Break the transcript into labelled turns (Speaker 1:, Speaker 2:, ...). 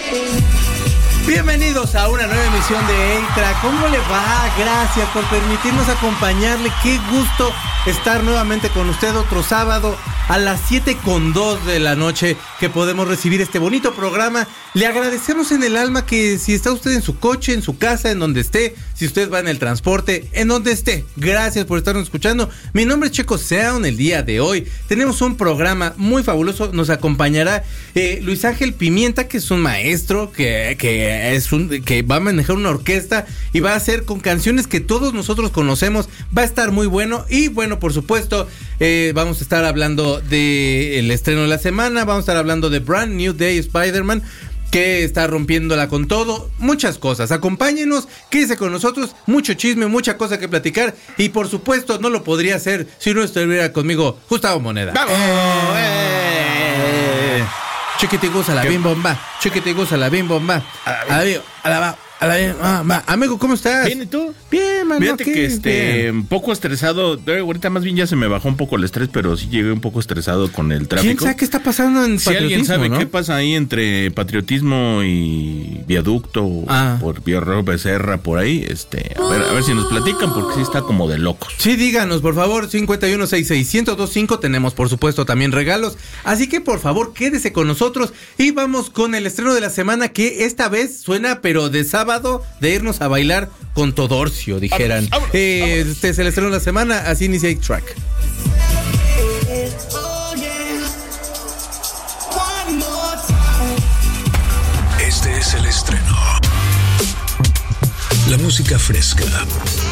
Speaker 1: Bienvenidos a una nueva emisión de A-Track. ¿Cómo le va? Gracias por permitirnos acompañarle. Qué gusto estar nuevamente con usted otro sábado a las 7:02 de la noche que podemos recibir este bonito programa. Le agradecemos en el alma que si está usted en su coche, en su casa, en donde esté, si usted va en el transporte, en donde esté, gracias por estarnos escuchando. Mi nombre es Checo Sound. El día de hoy tenemos un programa muy fabuloso. Nos acompañará Luis Ángel Pimienta, que es un maestro que va a manejar una orquesta y va a hacer con canciones que todos nosotros conocemos. Va a estar muy bueno. Y bueno, por supuesto, vamos a estar hablando del estreno de la semana. Vamos a estar hablando de Brand New Day Spider-Man, que está rompiéndola con todo. Muchas cosas. Acompáñenos, quédese con nosotros. Mucho chisme, mucha cosa que platicar. Y por supuesto, no lo podría hacer si no estuviera conmigo Gustavo Moneda.
Speaker 2: ¡Vamos!
Speaker 1: Chiquitigusa la bim bomba. Chiquitigusa la bim bomba. Amigo, ¿cómo estás?
Speaker 2: Bien, ¿y tú?
Speaker 1: Bien, mano.
Speaker 2: Fíjate que un poco estresado. Ahorita más bien ya se me bajó un poco el estrés, pero sí llegué un poco estresado con el tráfico.
Speaker 1: ¿Quién sabe qué está pasando en
Speaker 2: si
Speaker 1: patriotismo?
Speaker 2: Si alguien sabe
Speaker 1: ¿no?
Speaker 2: qué pasa ahí entre Patriotismo y Viaducto, por Pierro Becerra, por ahí, a ver si nos platican, porque sí está como de locos.
Speaker 1: Sí, díganos, por favor, 5166-1025. Tenemos, por supuesto, también regalos. Así que, por favor, quédese con nosotros y vamos con el estreno de la semana, que esta vez suena, pero de sábado, de irnos a bailar con Todorcio, dijeran.
Speaker 2: Vámonos.
Speaker 1: Este es el estreno de la semana, así inicia A-Track.
Speaker 3: Este es el estreno. La música fresca,